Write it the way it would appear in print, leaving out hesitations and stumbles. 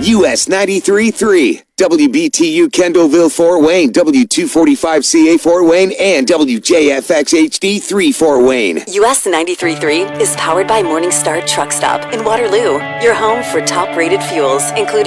US 93.3, WBTU Kendallville Fort Wayne, W245CA Fort Wayne, and WJFX HD 3 Fort Wayne. US 93.3 is powered by Morningstar Truck Stop in Waterloo, your home for top-rated fuels, including